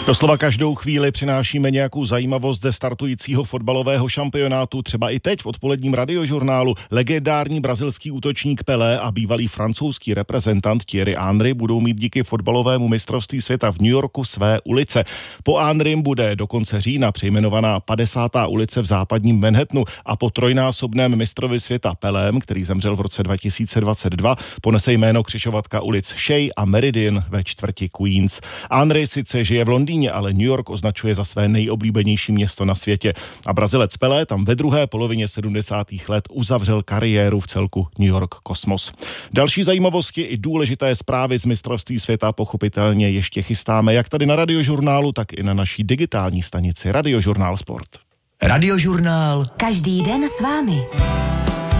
Doslova každou chvíli přinášíme nějakou zajímavost ze startujícího fotbalového šampionátu. Třeba i teď v odpoledním radiožurnálu legendární brazilský útočník Pelé a bývalý francouzský reprezentant Thierry Henry budou mít díky fotbalovému mistrovství světa v New Yorku své ulice. Po Henrym bude do konce října přejmenovaná 50. ulice v západním Manhattanu a po trojnásobném mistrovi světa Pelém, který zemřel v roce 2022, ponese jméno křižovatka ulic Shea a Meridian ve čtvrti Queens. Henry sice žije v Londýně, ale New York označuje za své nejoblíbenější město na světě. A Brazilec Pelé tam ve druhé polovině 70. let uzavřel kariéru v celku New York Kosmos. Další zajímavosti i důležité zprávy z mistrovství světa pochopitelně ještě chystáme jak tady na radiožurnálu, tak i na naší digitální stanici Radiožurnál Sport. Radiožurnál. Každý den s vámi.